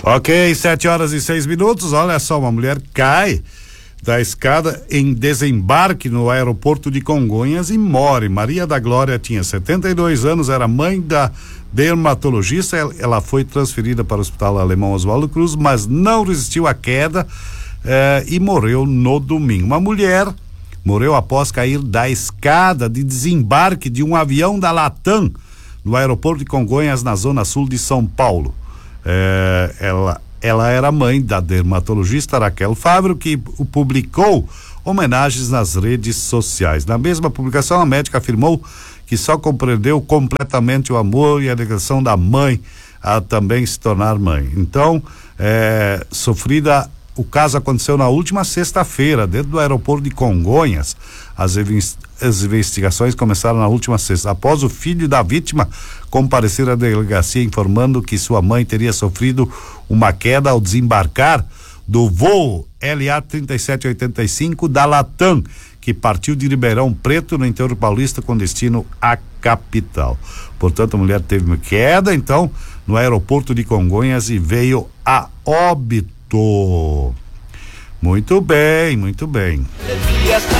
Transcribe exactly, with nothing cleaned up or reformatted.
Ok, sete horas e seis minutos. Olha só, uma mulher cai da escada em desembarque no aeroporto de Congonhas e morre. Maria da Glória tinha setenta e dois anos, era mãe da dermatologista. Ela foi transferida para o Hospital Alemão Oswaldo Cruz, mas não resistiu à queda eh, e morreu no domingo. Uma mulher morreu após cair da escada de desembarque de um avião da Latam no aeroporto de Congonhas, na zona sul de São Paulo. É, ela, ela era mãe da dermatologista Raquel Fávero, que publicou homenagens nas redes sociais. Na mesma publicação, a médica afirmou que só compreendeu completamente o amor e a negação da mãe a também se tornar mãe. Então, é, sofrida, o caso aconteceu na última sexta-feira, dentro do aeroporto de Congonhas. As, as investigações começaram na última sexta, após o filho da vítima comparecer à delegacia informando que sua mãe teria sofrido uma queda ao desembarcar do voo L A trinta e sete oitenta e cinco da Latam, que partiu de Ribeirão Preto, no interior paulista, com destino à capital. Portanto, a mulher teve uma queda, então, no aeroporto de Congonhas e veio a óbito. Muito bem, muito bem.